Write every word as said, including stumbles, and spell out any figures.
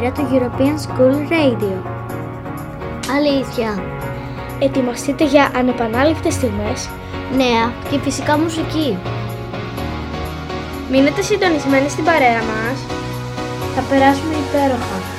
αέρα του European School Radio. Αλήθεια. Ετοιμαστείτε για ανεπανάληπτες στιγμές, Νέα και φυσικά μουσική. μείνετε συντονισμένοι στην παρέα μας, Θα περάσουμε υπέροχα.